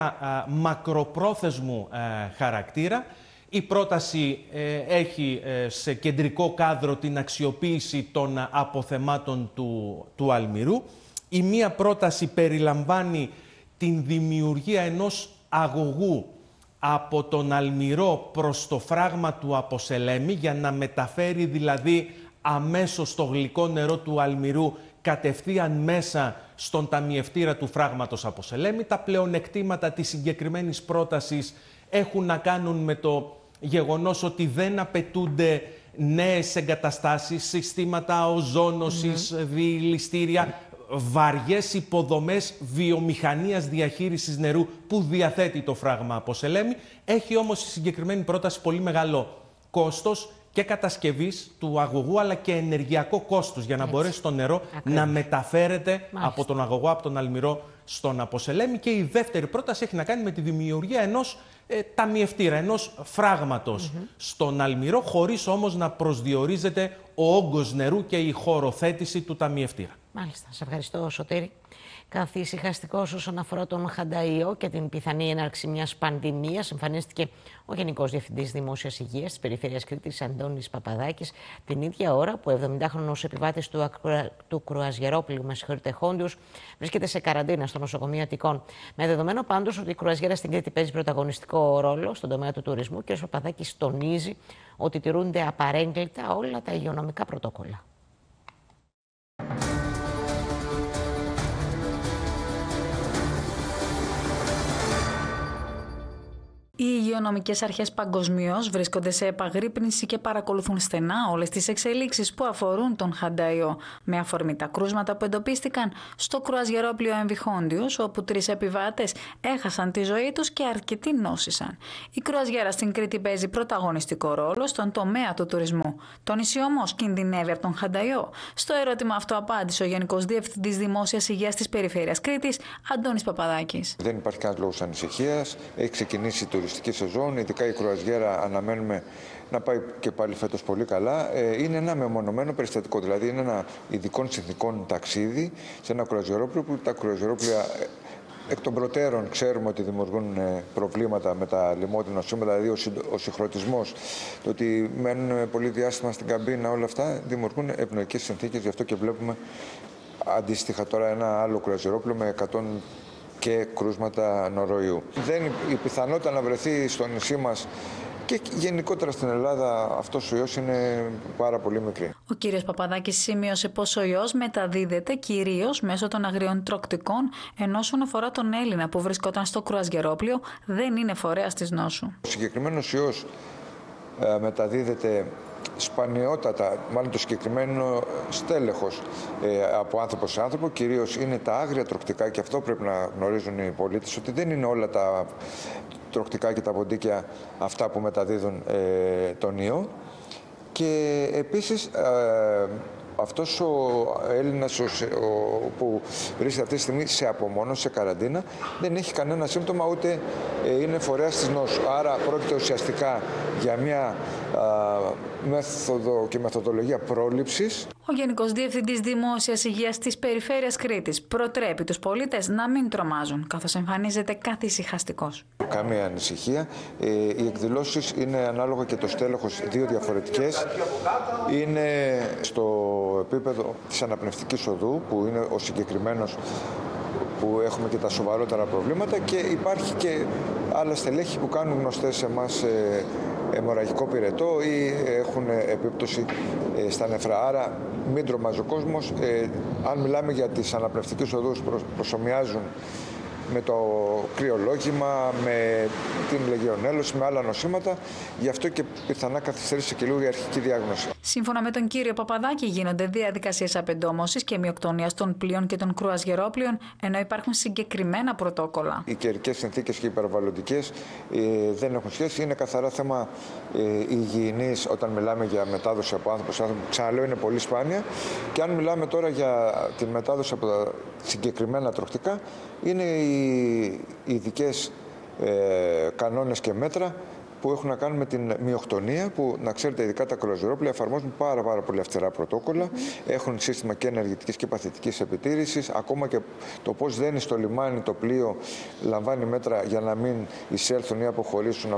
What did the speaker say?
μακροπρόθεσμου χαρακτήρα. Η πρόταση έχει σε κεντρικό κάδρο την αξιοποίηση των αποθεμάτων του Αλμυρού. Η μία πρόταση περιλαμβάνει την δημιουργία ενός αγωγού από τον Αλμυρό προς το φράγμα του Αποσελέμη, για να μεταφέρει δηλαδή αμέσως το γλυκό νερό του Αλμυρού κατευθείαν μέσα στον ταμιευτήρα του φράγματος Αποσελέμη. Τα πλεονεκτήματα της συγκεκριμένης πρότασης έχουν να κάνουν με το γεγονός ότι δεν απαιτούνται νέες εγκαταστάσεις, συστήματα οζόνωσης, διηλιστήρια, βαριές υποδομές βιομηχανίας διαχείρισης νερού που διαθέτει το φράγμα Αποσελέμη. Έχει όμως η συγκεκριμένη πρόταση πολύ μεγάλο κόστος και κατασκευής του αγωγού, αλλά και ενεργειακό κόστος για να μπορέσει το νερό να μεταφέρεται από τον αγωγό, από τον Αλμυρό στον Αποσελέμη. Και η δεύτερη πρόταση έχει να κάνει με τη δημιουργία ενός ταμιευτήρα, ενός φράγματος στον Αλμυρό, χωρίς όμως να προσδιορίζεται ο όγκος νερού και η χωροθέτηση του ταμιευτήρα. Μάλιστα. Σε ευχαριστώ, Σωτήρη. Καθησυχαστικός όσον αφορά τον Χανταϊό και την πιθανή έναρξη μιας πανδημίας, εμφανίστηκε ο Γενικός Διευθυντής Δημόσιας Υγείας της Περιφέρειας Κρήτης, Αντώνης Παπαδάκης, την ίδια ώρα που ο 70χρονος επιβάτης του κρουαζιερόπλοιου Χόντιους βρίσκεται σε καραντίνα στο νοσοκομείο Αττικών. Με δεδομένο πάντως ότι η κρουαζιέρα στην Κρήτη παίζει πρωταγωνιστικό ρόλο στον τομέα του τουρισμού, και ο Παπαδάκης τονίζει ότι τηρούνται απαρέγκλητα όλα τα υγειονομικά πρωτόκολλα. Οι υγειονομικές αρχές παγκοσμίως βρίσκονται σε επαγρύπνηση και παρακολουθούν στενά όλες τις εξελίξεις που αφορούν τον Χανταϊό, με αφορμή τα κρούσματα που εντοπίστηκαν στο κρουαζιερόπλοιο MV Hondius, όπου 3 επιβάτες έχασαν τη ζωή τους και αρκετοί νόσησαν. Η κρουαζιέρα στην Κρήτη παίζει πρωταγωνιστικό ρόλο στον τομέα του τουρισμού. Το νησί όμως κινδυνεύει από τον Χανταϊό. Στο ερώτημα αυτό απάντησε ο Γενικός Διευθυντής Δημόσιας Υγείας της Περιφέρειας Κρήτης, Αντώνης Παπαδάκης. Δεν υπάρχει κανένας λόγος ανησυχίας. Έχει ξεκινήσει η τουριστική σεζόν, ειδικά η κρουαζιέρα αναμένουμε να πάει και πάλι φέτος πολύ καλά. Είναι ένα μεμονωμένο περιστατικό, δηλαδή είναι ένα ειδικών συνθηκών ταξίδι σε ένα κρουαζιερόπλοιο, που τα κρουαζιερόπλοια εκ των προτέρων ξέρουμε ότι δημιουργούν προβλήματα με τα λοιμώδη νοσήματα, δηλαδή ο συγχρονισμός, το ότι μένουν πολύ διάστημα στην καμπίνα, όλα αυτά δημιουργούν ευνοϊκές συνθήκες. Γι' αυτό και βλέπουμε αντίστοιχα τώρα ένα άλλο κρουαζιερόπλοιο με 100 και κρούσματα νοροϊού. Η πιθανότητα να βρεθεί στο νησί μας και γενικότερα στην Ελλάδα αυτός ο ιός είναι πάρα πολύ μικρή. Ο κύριος Παπαδάκης σημείωσε πως ο ιός μεταδίδεται κυρίως μέσω των αγριών τροκτικών, ενώ όσον αφορά τον Έλληνα που βρισκόταν στο κρουαζιερόπλοιο δεν είναι φορέας της νόσου. Ο συγκεκριμένος ιός μεταδίδεται σπανιότατα, μάλλον το συγκεκριμένο στέλεχος από άνθρωπο σε άνθρωπο, κυρίως είναι τα άγρια τροκτικά, και αυτό πρέπει να γνωρίζουν οι πολίτες, ότι δεν είναι όλα τα τροκτικά και τα ποντίκια αυτά που μεταδίδουν τον ιό. Και επίσης αυτός ο Έλληνας που βρίσκεται αυτή τη στιγμή σε απομόνωση, σε καραντίνα, δεν έχει κανένα σύμπτωμα, ούτε είναι φορέας της νόσου. Άρα πρόκειται ουσιαστικά για μια μέθοδο και μεθοδολογία πρόληψης. Ο Γενικός Διευθυντής Δημόσιας Υγείας της Περιφέρειας Κρήτης προτρέπει τους πολίτες να μην τρομάζουν, καθώς εμφανίζεται καθησυχαστικός. Καμία ανησυχία. Οι εκδηλώσεις είναι ανάλογα και το στέλεχος, 2 διαφορετικές. Είναι στο επίπεδο της αναπνευστικής οδού, που είναι ο συγκεκριμένος που έχουμε και τα σοβαρότερα προβλήματα, και υπάρχει και άλλα στελέχη που κάνουν γνωστές σε εμάς αιμορραγικό πυρετό ή έχουν επίπτωση στα νεφρά. Άρα μην τρομάζει ο κόσμος. Αν μιλάμε για τις αναπνευστικές οδούς, προσομοιάζουν με το κρυολόγημα, με την λεγεωνέλωση, με άλλα νοσήματα. Γι' αυτό και πιθανά καθυστερήσει και λίγο η αρχική διάγνωση. Σύμφωνα με τον κύριο Παπαδάκη, γίνονται διαδικασίες απεντόμωσης και μειοκτονίας των πλοίων και των κρουαζιερόπλοιων, ενώ υπάρχουν συγκεκριμένα πρωτόκολλα. Οι καιρικές συνθήκες και οι περιβαλλοντικές δεν έχουν σχέση. Είναι καθαρά θέμα υγιεινής όταν μιλάμε για μετάδοση από άνθρωπο σε άνθρωπο. Ξαναλέω, είναι πολύ σπάνια. Και αν μιλάμε τώρα για τη μετάδοση από τα συγκεκριμένα τροκτικά, είναι οι ειδικές κανόνες και μέτρα που έχουν να κάνουν με την μειοκτονία, που να ξέρετε, ειδικά τα κρουαζιερόπλοια εφαρμόζουν πάρα πολύ αυστηρά πρωτόκολλα. Έχουν σύστημα και ενεργητικής και παθητικής επιτήρησης. Ακόμα και το πώς δένει στο λιμάνι το πλοίο λαμβάνει μέτρα για να μην εισέλθουν ή αποχωρήσουν